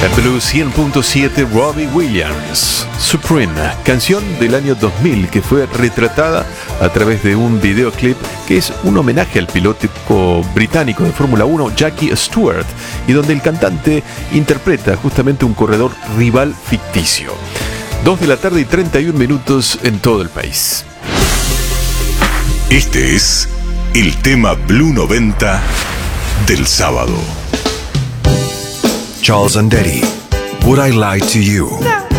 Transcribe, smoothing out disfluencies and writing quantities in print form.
Blue 100.7, Robbie Williams, Supreme, canción del año 2000 que fue retratada a través de un videoclip que es un homenaje al piloto británico de Fórmula 1 Jackie Stewart, y donde el cantante interpreta justamente un corredor rival ficticio. 2 de la tarde y 31 minutos en todo el país. Este es el tema Blue 90 del sábado. Charles and Eddie, Would I Lie to You?